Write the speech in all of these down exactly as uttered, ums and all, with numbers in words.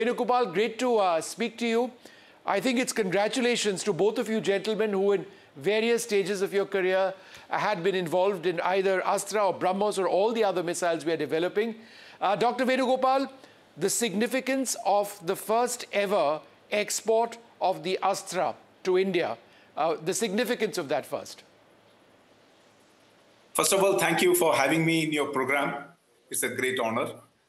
Venugopal, great to uh, speak to you. I think it's congratulations to both of you gentlemen who in various stages of your career had been involved in either Astra or BrahMos or all the other missiles we are developing. Uh, Doctor Venugopal, the significance of the first ever export of the Astra to India, uh, the significance of that first. First of all, thank you for having me in your program. It's a great honor.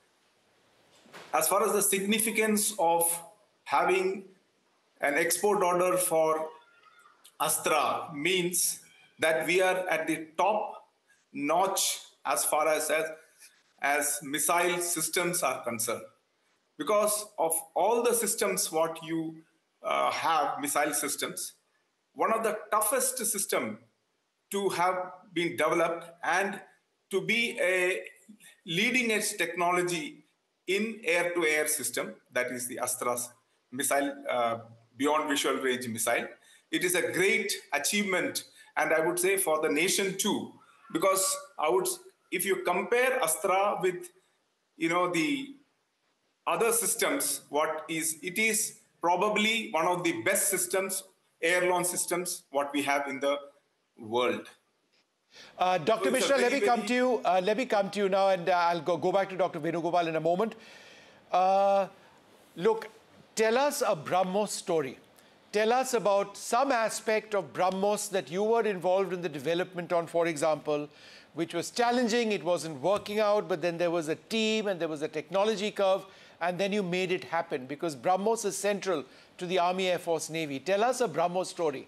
As far as the significance of having an export order for Astra means that we are at the top notch as far as, as, as missile systems are concerned. Because of all the systems what you uh, have, missile systems, one of the toughest system to have been developed and to be a leading edge technology in air-to-air system, that is the Astra's missile, uh, beyond visual range missile. It is a great achievement, and I would say for the nation too, because I would, if you compare Astra with, you know, the other systems, what is, it is probably one of the best systems, air-launched systems, what we have in the world. Uh, Doctor So Mishra, let me come to you. Uh, let me come to you now, and uh, I'll go, go back to Doctor Venugopal in a moment. Uh, look, tell us a BrahMos story. Tell us about some aspect of BrahMos that you were involved in the development on, for example, which was challenging, it wasn't working out, but then there was a team and there was a technology curve, and then you made it happen, because BrahMos is central to the Army, Air Force, Navy. Tell us a BrahMos story.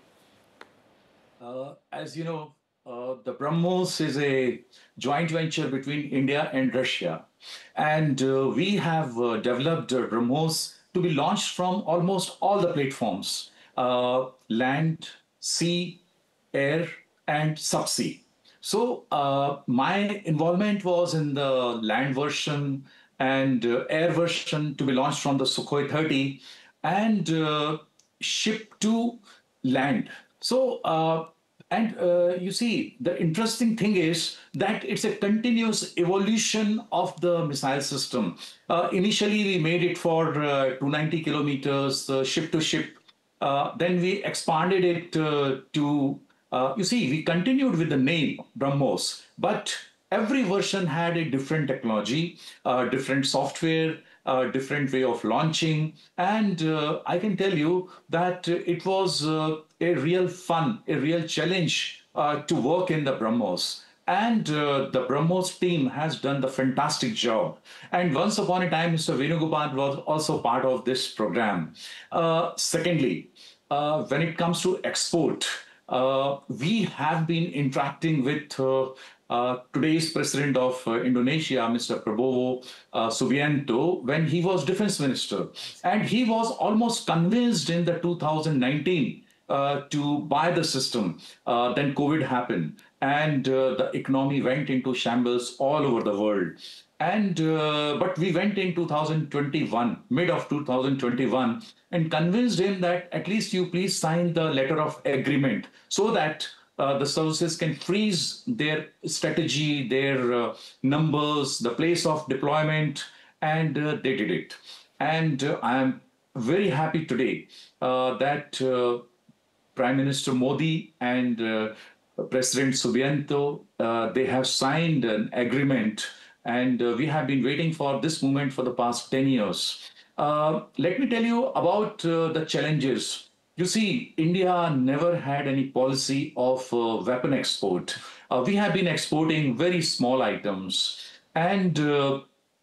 Uh, as you know, uh, the BrahMos is a joint venture between India and Russia. And uh, we have uh, developed uh, BrahMos to be launched from almost all the platforms, uh, land, sea, air, and subsea. So uh, my involvement was in the land version and uh, air version to be launched from the Sukhoi thirty and uh, shipped to land. So, uh, and uh, you see, the interesting thing is that it's a continuous evolution of the missile system. Uh, initially, we made it for uh, two hundred ninety kilometers, uh, ship to ship. Uh, then we expanded it uh, to, uh, you see, we continued with the name BrahMos, but every version had a different technology, uh, different software, uh, different way of launching. And uh, I can tell you that it was uh, a real fun, a real challenge uh, to work in the BrahMos. And uh, the BrahMos team has done the fantastic job. And once upon a time, Mister Venugopal was also part of this program. Uh, secondly, uh, when it comes to export, uh, we have been interacting with uh, uh, today's president of uh, Indonesia, Mister Prabowo uh, Subianto, when he was defense minister. And he was almost convinced in the two thousand nineteen Uh, to buy the system. Uh, then COVID happened, and uh, the economy went into shambles all over the world. And uh, but we went in two thousand twenty-one, mid of two thousand twenty-one, and convinced him that at least you please sign the letter of agreement so that uh, the services can freeze their strategy, their uh, numbers, the place of deployment, and uh, they did it. And uh, I am very happy today uh, that uh, Prime Minister Modi and uh, President Subianto, uh, they have signed an agreement, and uh, we have been waiting for this moment for the past ten years. Uh, let me tell you about uh, the challenges. You see, India never had any policy of uh, weapon export. Uh, we have been exporting very small items, and uh,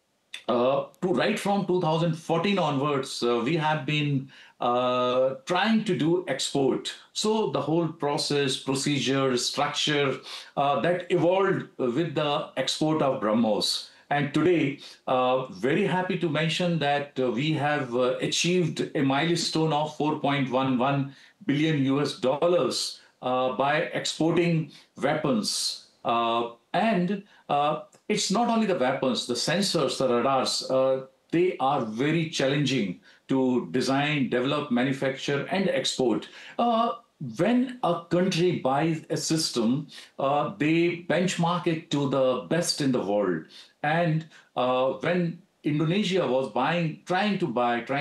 Uh, to right from two thousand fourteen onwards, uh, we have been uh, trying to do export. So the whole process, procedure, structure uh, that evolved with the export of BrahMos. And today, uh, very happy to mention that uh, we have uh, achieved a milestone of four point one one billion U S dollars uh, by exporting weapons. Uh, and uh, It's not only the weapons, the sensors, the radars, uh, they are very challenging to design, develop, manufacture, and export. Uh, when a country buys a system, uh, they benchmark it to the best in the world. And uh, when Indonesia was buying, trying to buy, trying